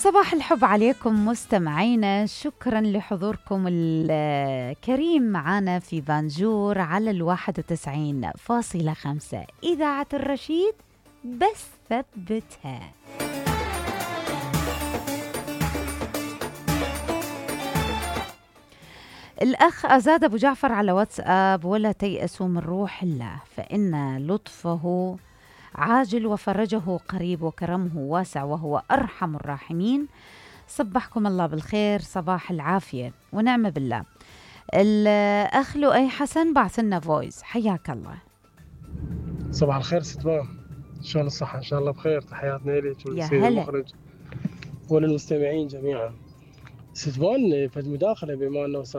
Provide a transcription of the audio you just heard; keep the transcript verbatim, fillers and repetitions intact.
صباح الحب عليكم مستمعينا، شكرا لحضوركم الكريم معنا في بانجور على الواحد وتسعين فاصلة خمسة إذاعة الرشيد، بس ثبتها. الأخ أزاد أبو جعفر على واتساب: ولا تيأسوا من روح الله فإن لطفه عاجل وفرجه قريب وكرمه واسع وهو أرحم الراحمين. صبحكم الله بالخير، صباح العافية ونعم بالله. الأخ لؤي حسن بعث لنا فويس، حياك الله. صباح الخير ست بام، شلون الصحة؟ إن شاء الله بخير. تحياتنا لك يا وللسيد هلا. المخرج وللمستمعين جميعا. ست بام، فد مداخلة بما أنه